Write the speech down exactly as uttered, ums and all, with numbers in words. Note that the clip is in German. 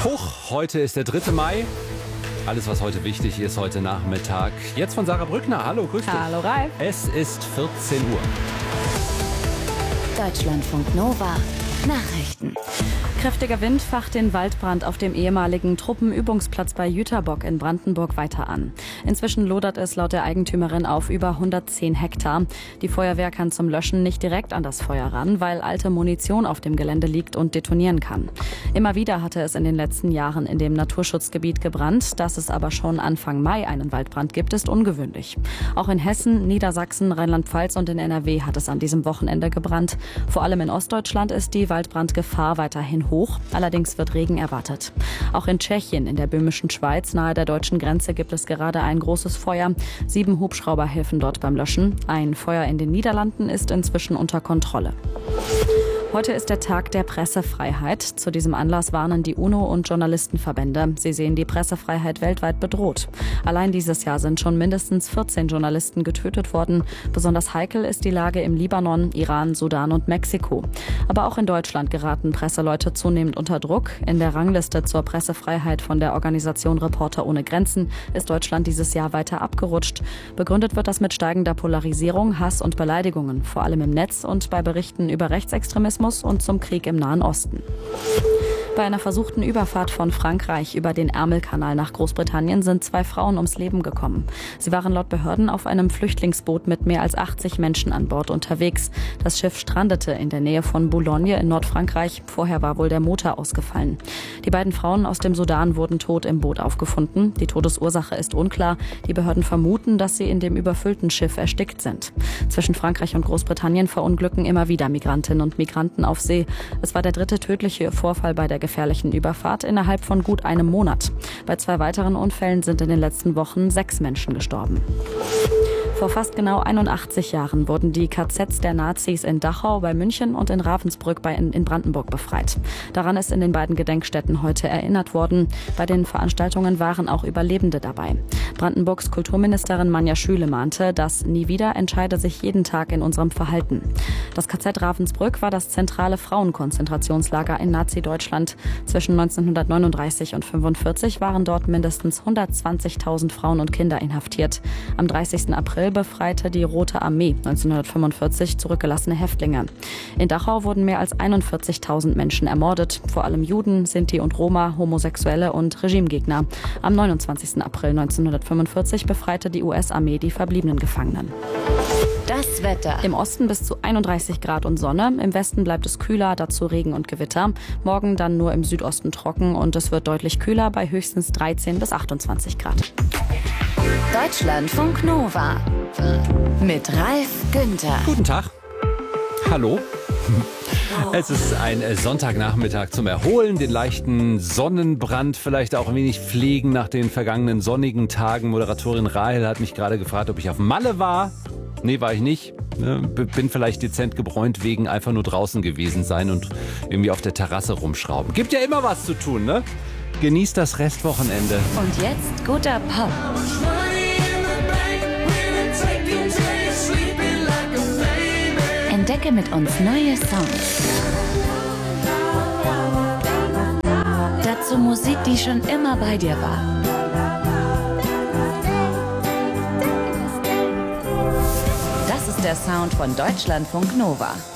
Hoch, heute ist der dritte Mai. Alles, was heute wichtig ist, heute Nachmittag. Jetzt von Sarah Brückner. Hallo, grüß dich. Hallo, Ralf. Es ist vierzehn Uhr. Deutschlandfunk Nova. Nachrichten. Kräftiger Wind facht den Waldbrand auf dem ehemaligen Truppenübungsplatz bei Jüterbock in Brandenburg weiter an. Inzwischen lodert es laut der Eigentümerin auf über hundertzehn Hektar. Die Feuerwehr kann zum Löschen nicht direkt an das Feuer ran, weil alte Munition auf dem Gelände liegt und detonieren kann. Immer wieder hatte es in den letzten Jahren in dem Naturschutzgebiet gebrannt. Dass es aber schon Anfang Mai einen Waldbrand gibt, ist ungewöhnlich. Auch in Hessen, Niedersachsen, Rheinland-Pfalz und in N R W hat es an diesem Wochenende gebrannt. Vor allem in Ostdeutschland ist die Waldbrandgefahr weiterhin hoch. Hoch. Allerdings wird Regen erwartet. Auch in Tschechien, in der böhmischen Schweiz, nahe der deutschen Grenze, gibt es gerade ein großes Feuer. Sieben Hubschrauber helfen dort beim Löschen. Ein Feuer in den Niederlanden ist inzwischen unter Kontrolle. Heute ist der Tag der Pressefreiheit. Zu diesem Anlass warnen die UNO und Journalistenverbände. Sie sehen die Pressefreiheit weltweit bedroht. Allein dieses Jahr sind schon mindestens vierzehn Journalisten getötet worden. Besonders heikel ist die Lage im Libanon, Iran, Sudan und Mexiko. Aber auch in Deutschland geraten Presseleute zunehmend unter Druck. In der Rangliste zur Pressefreiheit von der Organisation Reporter ohne Grenzen ist Deutschland dieses Jahr weiter abgerutscht. Begründet wird das mit steigender Polarisierung, Hass und Beleidigungen, vor allem im Netz und bei Berichten über Rechtsextremismus und zum Krieg im Nahen Osten. Bei einer versuchten Überfahrt von Frankreich über den Ärmelkanal nach Großbritannien sind zwei Frauen ums Leben gekommen. Sie waren laut Behörden auf einem Flüchtlingsboot mit mehr als achtzig Menschen an Bord unterwegs. Das Schiff strandete in der Nähe von Boulogne in Nordfrankreich. Vorher war wohl der Motor ausgefallen. Die beiden Frauen aus dem Sudan wurden tot im Boot aufgefunden. Die Todesursache ist unklar. Die Behörden vermuten, dass sie in dem überfüllten Schiff erstickt sind. Zwischen Frankreich und Großbritannien verunglücken immer wieder Migrantinnen und Migranten auf See. Es war der dritte tödliche Vorfall bei der gefährlichen Überfahrt innerhalb von gut einem Monat. Bei zwei weiteren Unfällen sind in den letzten Wochen sechs Menschen gestorben. Vor fast genau einundachtzig Jahren wurden die K Zs der Nazis in Dachau bei München und in Ravensbrück bei in, in Brandenburg befreit. Daran ist in den beiden Gedenkstätten heute erinnert worden. Bei den Veranstaltungen waren auch Überlebende dabei. Brandenburgs Kulturministerin Manja Schüle mahnte, dass nie wieder entscheide sich jeden Tag in unserem Verhalten. Das K Z Ravensbrück war das zentrale Frauenkonzentrationslager in Nazi-Deutschland. Zwischen neunzehnhundertneununddreißig und fünfundvierzig waren dort mindestens hundertzwanzigtausend Frauen und Kinder inhaftiert. Am dreißigsten April befreite die Rote Armee neunzehnhundertfünfundvierzig zurückgelassene Häftlinge. In Dachau wurden mehr als einundvierzigtausend Menschen ermordet, vor allem Juden, Sinti und Roma, Homosexuelle und Regimegegner. Am neunundzwanzigsten April neunzehnhundertfünfundvierzig befreite die U S-Armee die verbliebenen Gefangenen. Das Wetter. Im Osten bis zu einunddreißig Grad und Sonne, im Westen bleibt es kühler, dazu Regen und Gewitter. Morgen dann nur im Südosten trocken und es wird deutlich kühler bei höchstens dreizehn bis achtundzwanzig Grad. Deutschlandfunk Nova mit Ralf Günther. Guten Tag. Hallo. Es ist ein Sonntagnachmittag zum Erholen, den leichten Sonnenbrand vielleicht auch ein wenig pflegen nach den vergangenen sonnigen Tagen. Moderatorin Rahel hat mich gerade gefragt, ob ich auf Malle war. Nee, war ich nicht. Bin vielleicht dezent gebräunt wegen einfach nur draußen gewesen sein und irgendwie auf der Terrasse rumschrauben. Gibt ja immer was zu tun, ne? Genießt das Restwochenende. Und jetzt guter Pop. Entdecke mit uns neue Songs. Dazu Musik, die schon immer bei dir war. Das ist der Sound von Deutschlandfunk Nova.